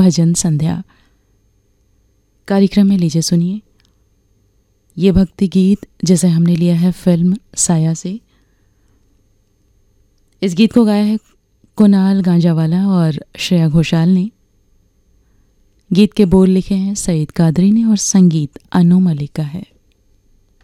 भजन संध्या कार्यक्रम में लीजिए सुनिए ये भक्ति गीत जिसे हमने लिया है फिल्म साया से। इस गीत को गाया है कुणाल गांजावाला और श्रेया घोषाल ने। गीत के बोल लिखे हैं सईद कादरी ने और संगीत अनु मलिक का है।